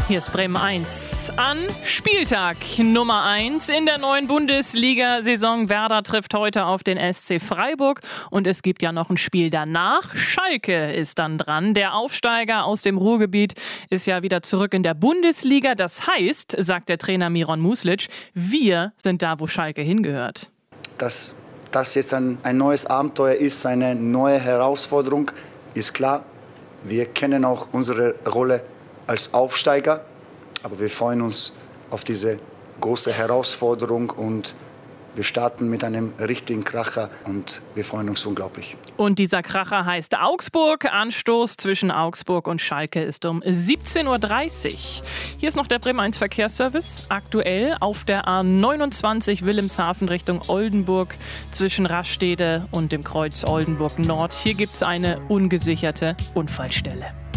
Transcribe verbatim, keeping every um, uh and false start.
Hier ist Bremen eins. An Spieltag Nummer eins in der neuen Bundesliga-Saison. Werder trifft heute auf den S C Freiburg. Und es gibt ja noch ein Spiel danach. Schalke ist dann dran. Der Aufsteiger aus dem Ruhrgebiet ist ja wieder zurück in der Bundesliga. Das heißt, sagt der Trainer Miron Muslic, wir sind da, wo Schalke hingehört. Dass das jetzt ein, ein neues Abenteuer ist, eine neue Herausforderung, ist klar. Wir kennen auch unsere Rolle als Aufsteiger, aber wir freuen uns auf diese große Herausforderung und wir starten mit einem richtigen Kracher und wir freuen uns unglaublich. Und dieser Kracher heißt Augsburg. Anstoß zwischen Augsburg und Schalke ist um siebzehn Uhr dreißig. Hier ist noch der Bremen eins Verkehrsservice. Aktuell auf der A neunundzwanzig Wilhelmshaven Richtung Oldenburg zwischen Rastede und dem Kreuz Oldenburg Nord. Hier gibt es eine ungesicherte Unfallstelle.